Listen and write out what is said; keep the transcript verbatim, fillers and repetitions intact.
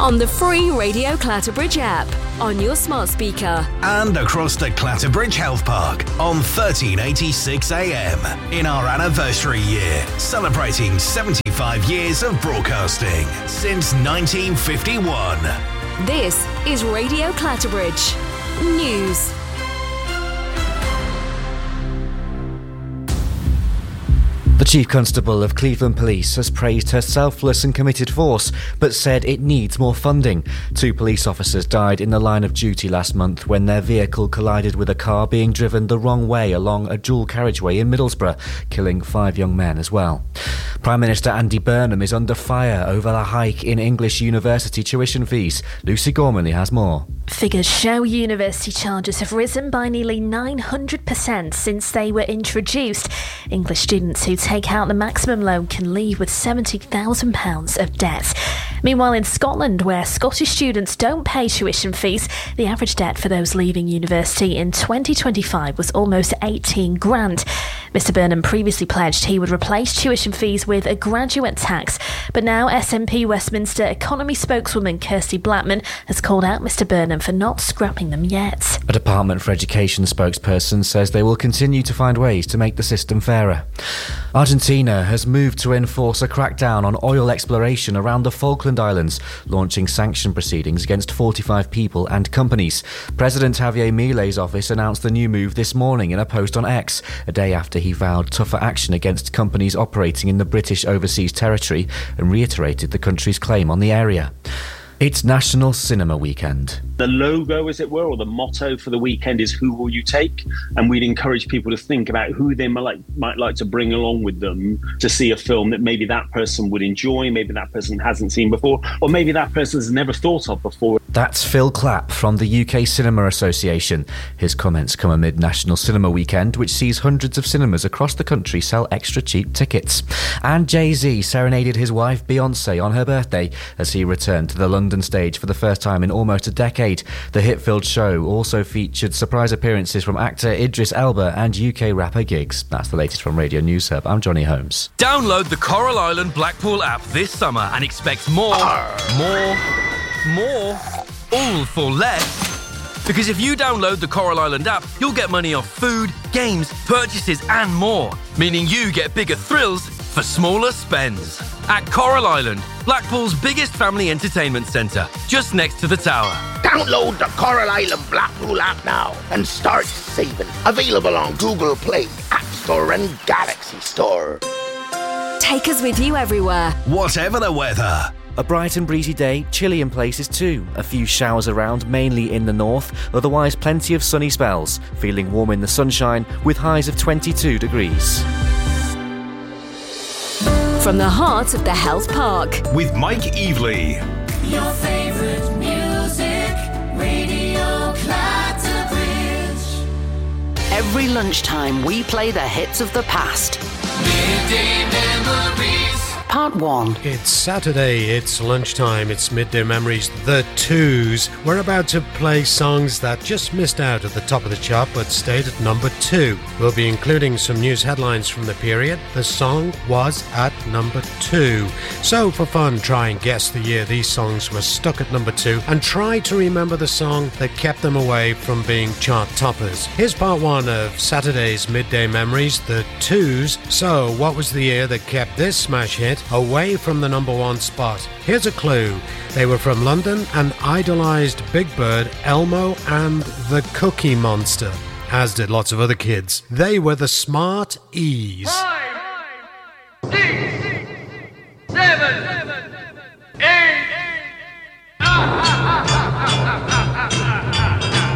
on the free Radio Clatterbridge app, on your smart speaker, and across the Clatterbridge Health Park on thirteen eighty-six A M in our anniversary year, celebrating seventy-five years of broadcasting since nineteen fifty-one. This is Radio Clatterbridge News. The Chief Constable of Cleveland Police has praised her selfless and committed force, but said it needs more funding. Two police officers died in the line of duty last month when their vehicle collided with a car being driven the wrong way along a dual carriageway in Middlesbrough, killing five young men as well. Prime Minister Andy Burnham is under fire over the hike in English university tuition fees. Lucy Gormley has more. Figures show university charges have risen by nearly nine hundred percent since they were introduced. English students who take out the maximum loan can leave with seventy thousand pounds of debt. Meanwhile, in Scotland, where Scottish students don't pay tuition fees, the average debt for those leaving university in twenty twenty-five was almost eighteen grand. Mister Burnham previously pledged he would replace tuition fees with a graduate tax, but now S N P Westminster economy spokeswoman Kirsty Blackman has called out Mister Burnham for not scrapping them yet. A Department for Education spokesperson says they will continue to find ways to make the system fairer. Argentina has moved to enforce a crackdown on oil exploration around the Falkland Islands, launching sanction proceedings against forty-five people and companies. President Javier Milei's office announced the new move this morning in a post on X, a day after he vowed tougher action against companies operating in the British Overseas Territory and reiterated the country's claim on the area. It's National Cinema Weekend. The logo, as it were, or the motto for the weekend is "Who will you take?" And we'd encourage people to think about who they might like, might like to bring along with them to see a film that maybe that person would enjoy, maybe that person hasn't seen before, or maybe that person's never thought of before. That's Phil Clapp from the U K Cinema Association. His comments come amid National Cinema Weekend, which sees hundreds of cinemas across the country sell extra cheap tickets. And Jay-Z serenaded his wife Beyoncé on her birthday as he returned to the London stage for the first time in almost a decade. The hit-filled show also featured surprise appearances from actor Idris Elba and U K rapper Giggs. That's the latest from Radio News Hub. I'm Johnny Holmes. Download the Coral Island Blackpool app this summer and expect more, more, more, all for less. Because if you download the Coral Island app, you'll get money off food, games, purchases and more, meaning you get bigger thrills for smaller spends. At Coral Island, Blackpool's biggest family entertainment centre, just next to the tower. Download the Coral Island Blackpool app now and start saving. Available on Google Play, App Store and Galaxy Store. Take us with you everywhere, whatever the weather. A bright and breezy day, chilly in places too. A few showers around, mainly in the north, otherwise plenty of sunny spells. Feeling warm in the sunshine with highs of twenty-two degrees. From the heart of the Health Park, with Mike Evely. Your favourite music, Radio Clatterbridge. Every lunchtime we play the hits of the past. Midday Memories. Part one. It's Saturday, it's lunchtime, it's Midday Memories, the twos. We're about to play songs that just missed out at the top of the chart but stayed at number two. We'll be including some news headlines from the period. The song was at number two. So for fun, try and guess the year these songs were stuck at number two and try to remember the song that kept them away from being chart toppers. Here's part one of Saturday's Midday Memories, the twos. So what was the year that kept this smash hit away from the number one spot? Here's a clue. They were from London and idolised Big Bird, Elmo and the Cookie Monster, as did lots of other kids. They were the Smart E's. Five, six, seven, eight.